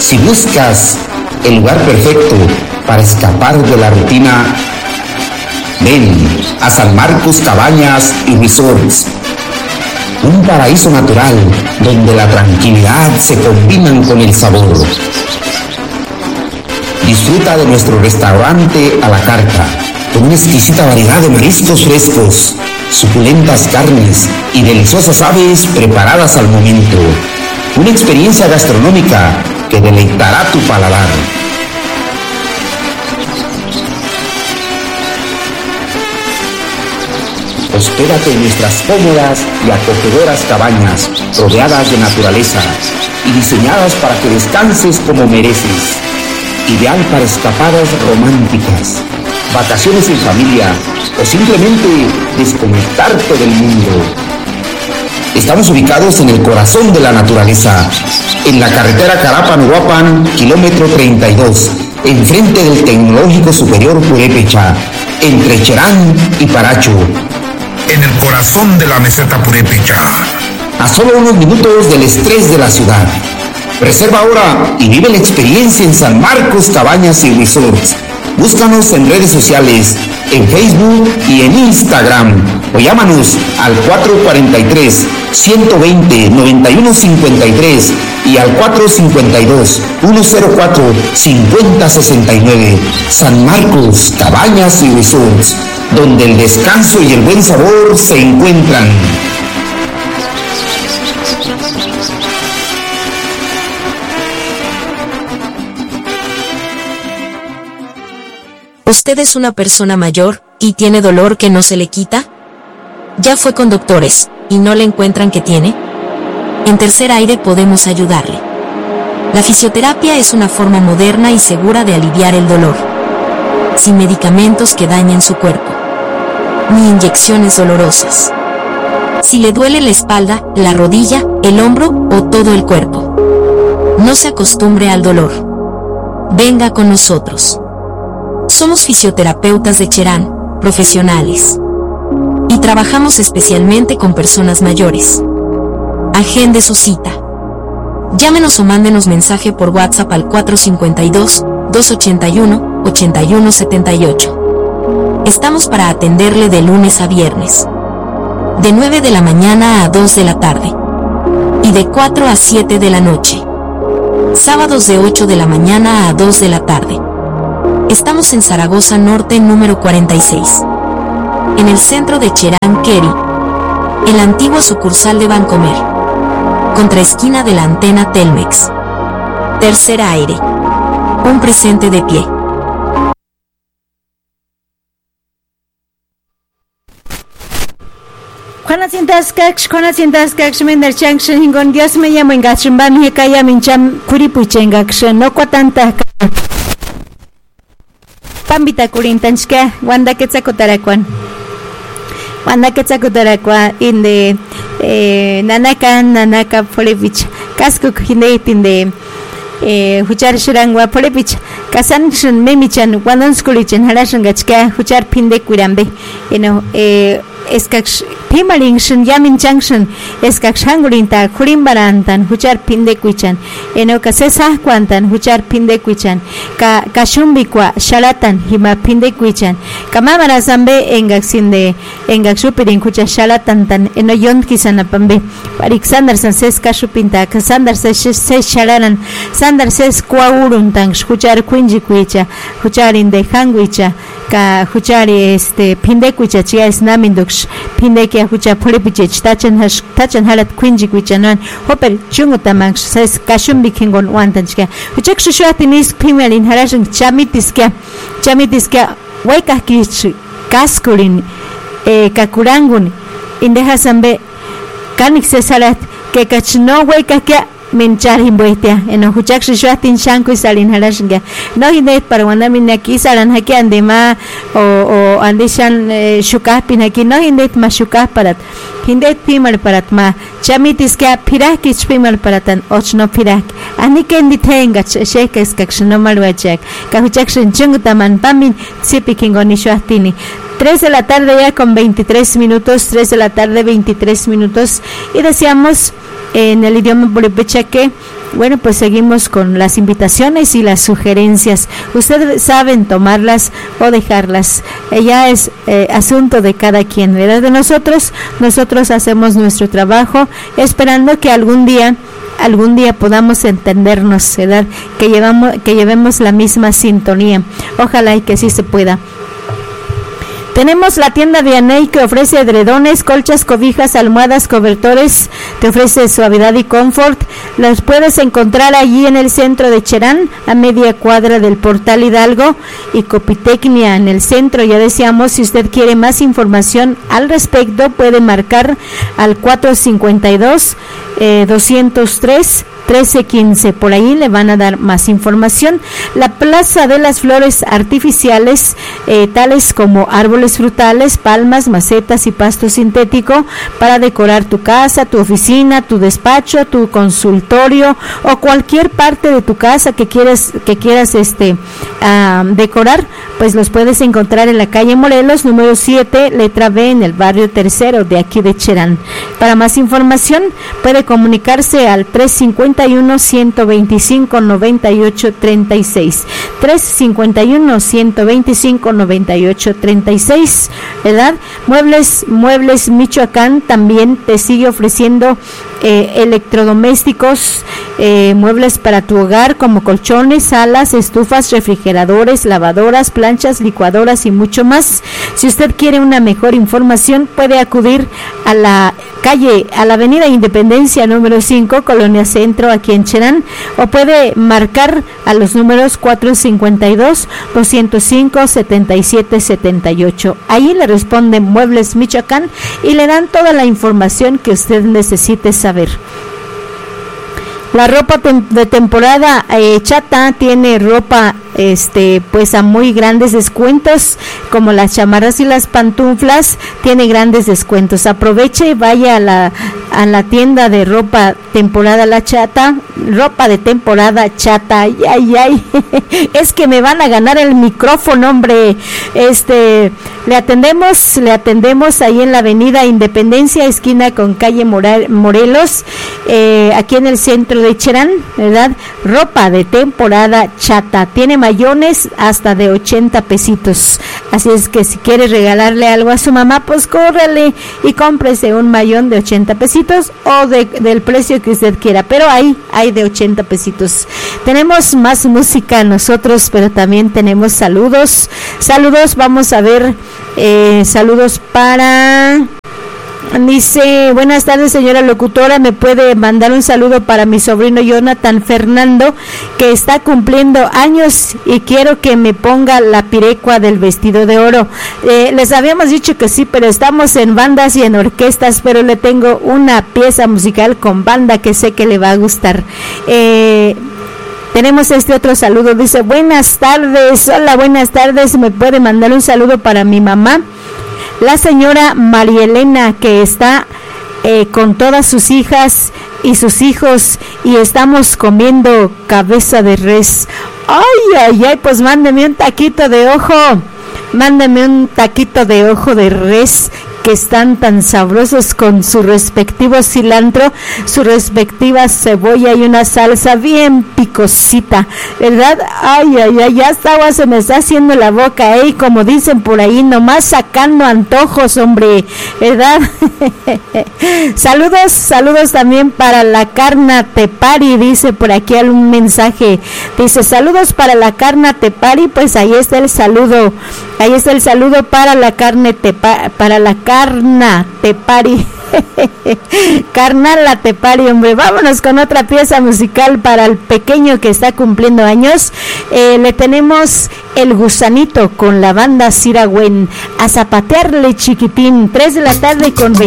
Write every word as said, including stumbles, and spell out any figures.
Si buscas el lugar perfecto para escapar de la rutina, ven a San Marcos Cabañas y Resorts, un paraíso natural donde la tranquilidad se combina con el sabor. Disfruta de nuestro restaurante a la carta, con una exquisita variedad de mariscos frescos, suculentas carnes y deliciosas aves preparadas al momento. Una experiencia gastronómica que deleitará tu paladar. Hospédate en nuestras cómodas y acogedoras cabañas, rodeadas de naturaleza y diseñadas para que descanses como mereces. Ideal para escapadas románticas, vacaciones en familia o simplemente desconectarte del mundo. Estamos ubicados en el corazón de la naturaleza, en la carretera Carapan-Uruapan, kilómetro treinta y dos, enfrente del Tecnológico Superior Purépecha, entre Cherán y Paracho, en el corazón de la meseta purépecha, a solo unos minutos del estrés de la ciudad. Reserva ahora y vive la experiencia en San Marcos Cabañas y Resorts. Búscanos en redes sociales, en Facebook y en Instagram, o llámanos al cuatro cuatro tres, uno dos cero, nueve uno cinco tres y al cuatro cinco dos, uno cero cuatro, cinco cero seis nueve. San Marcos Cabañas y Resorts, donde el descanso y el buen sabor se encuentran. ¿Usted es una persona mayor y tiene dolor que no se le quita? ¿Ya fue con doctores y no le encuentran qué tiene? En Tercer Aire podemos ayudarle. La fisioterapia es una forma moderna y segura de aliviar el dolor, sin medicamentos que dañen su cuerpo, ni inyecciones dolorosas. Si le duele la espalda, la rodilla, el hombro o todo el cuerpo, no se acostumbre al dolor. Venga con nosotros. Somos fisioterapeutas de Cherán, profesionales, y trabajamos especialmente con personas mayores. Agende su cita. Llámenos o mándenos mensaje por WhatsApp al cuatro cinco dos, dos ocho uno, ocho uno siete ocho. Estamos para atenderle de lunes a viernes, de nueve de la mañana a dos de la tarde, y de cuatro a siete de la noche. Sábados de ocho de la mañana a dos de la tarde. Estamos en Zaragoza Norte, número cuarenta y seis, en el centro de Cherán Queri, en la antigua sucursal de Bancomer, contra esquina de la antena Telmex. Tercer Aire, un presente de pie. Juana sientas kach, Juana sientas kach, mender changshen hingon Dios me llamo engachon ban hekaya mincham kuripuchengakchen no kwatanta Pambita kurintanchka, wanda ketzakotarakwan. Wanda ketzakotarakwa in the eh, nanaka nanaka polevich. Kaskuk hinate in the eh, huchar shirangwa polevich. Kasanshan memichan, wandanskulichan, harashangachka, huchar pinde kurambe. You know, eh, eskaksh Pimalingshan Yamin Junction Eskakshangrinta Kurimbarantan Huchar Pindekuichan Enoka Sesa Quantan Huchar Pindekuichan Ka Kashumbikwa Shalatan Hima Pindekuichan Kamamara Zambe Engaxinde Engaxupirin Hucha Shalatantan Enoyon Kisanapambe Parixander Sanses Kashupinta Kasander Ses Shalaran Sander Ses Kwauruntan Huchar Quinjiquicha Huchar in de Hangwicha Ka Huchari este Pindekuicha Chia Snamindux Pindeki Hucha Polipichich Tachan Hash Tachan Halat Quinjiquichanan Hopper Chungutamanx says Kashumbikingon Wantanchka Huchak Shushuatinis Pimel in Harashan Chamitiska Chamitiska Waikakich Kaskurin Kakurangun in the Hasambe Kanik Salat Kekachno Waikakia Minchar himbuetia en huchak shuatin shanku salin harashga no hinet para wanda min aquí salan haki andema o o andishan shukah pin haki no hinet ma shukah parat hindet pimal parat ma chamitis ka pirak ich pimal paratan ochno pirak ani ken ditenga shekes kakshno malwachak ka huchak chungutaman pamin sipikingoni shuatini tres de la tarde ya con veintitrés minutos, tres de la tarde veintitrés minutos y decíamos en el idioma purépecha que bueno, pues seguimos con las invitaciones y las sugerencias. Ustedes saben tomarlas o dejarlas. Eh, ya es eh, asunto de cada quien, ¿verdad? De nosotros, nosotros hacemos nuestro trabajo esperando que algún día algún día podamos entendernos, ¿verdad? Que llevamos, que llevemos la misma sintonía. Ojalá y que así se pueda. Tenemos la tienda de Aney, que ofrece edredones, colchas, cobijas, almohadas, cobertores, te ofrece suavidad y confort. Los puedes encontrar allí en el centro de Cherán, a media cuadra del Portal Hidalgo, y Copitecnia en el centro. Ya decíamos, si usted quiere más información al respecto, puede marcar al cuatro cinco dos, doscientos tres, trece quince, por ahí le van a dar más información. La Plaza de las Flores Artificiales, eh, tales como árboles frutales, palmas, macetas y pasto sintético para decorar tu casa, tu oficina, tu despacho, tu consultorio o cualquier parte de tu casa que quieras que quieras este uh, decorar, pues los puedes encontrar en la calle Morelos, número siete, letra B, en el barrio Tercero de aquí de Cherán. Para más información puede comunicarse al tres cinco uno, ciento veinticinco, noventa y ocho, treinta y seis, tres cinco uno, ciento veinticinco, noventa y ocho, treinta y seis, ¿verdad? Muebles, Muebles Michoacán también te sigue ofreciendo eh, electrodomésticos, eh, muebles para tu hogar como colchones, salas, estufas, refrigeradores, lavadoras, planchas, licuadoras y mucho más. Si usted quiere una mejor información, puede acudir a la calle, a la avenida Independencia número cinco, Colonia Centro, aquí en Cherán, o puede marcar a los números cuatro cinco dos, doscientos cinco, setenta y siete setenta y ocho. Ahí le responden Muebles Michoacán y le dan toda la información que usted necesite saber. La ropa tem- de temporada eh, Chata tiene ropa este pues a muy grandes descuentos, como las chamarras y las pantuflas, tiene grandes descuentos. Aproveche y vaya a la a la tienda de ropa temporada La Chata, ropa de temporada Chata. Ay, ay, ay. Es que me van a ganar el micrófono, hombre. Este, le atendemos, le atendemos ahí en la avenida Independencia, esquina con calle Moral, Morelos, eh, aquí en el centro de Cherán, ¿verdad? Ropa de temporada Chata. Tiene mayones hasta de ochenta pesitos. Así es que si quiere regalarle algo a su mamá, pues córrele y cómprese un mayón de ochenta pesitos o de, del precio que usted quiera. Pero ahí hay de ochenta pesitos. Tenemos más música nosotros, pero también tenemos saludos. Saludos, vamos a ver, eh, saludos para... Dice, buenas tardes señora locutora, me puede mandar un saludo para mi sobrino Jonathan Fernando, que está cumpliendo años y quiero que me ponga la pirecua del vestido de oro. Eh, les habíamos dicho que sí, pero estamos en bandas y en orquestas, pero le tengo una pieza musical con banda que sé que le va a gustar. Eh... Tenemos este otro saludo, dice, buenas tardes, hola, buenas tardes, me puede mandar un saludo para mi mamá, la señora María Elena, que está eh, con todas sus hijas y sus hijos y estamos comiendo cabeza de res. Ay, ay, ay, pues mándeme un taquito de ojo, mándeme un taquito de ojo de res, que están tan sabrosos con su respectivo cilantro, su respectiva cebolla y una salsa bien picosita, ¿verdad? Ay, ay, ay, ya está, agua se me está haciendo la boca, ¿eh? Como dicen por ahí, nomás sacando antojos, hombre, ¿verdad? Saludos, saludos también para la Carna Tepari, dice por aquí algún mensaje, dice, saludos para la Carna Tepari, pues ahí está el saludo, ahí está el saludo para la carne tepa, para la Carna Tepari. Carnala Tepari, hombre. Vámonos con otra pieza musical para el pequeño que está cumpliendo años. Eh, le tenemos El Gusanito con la banda Siragüen. A zapatearle, chiquitín. tres de la tarde con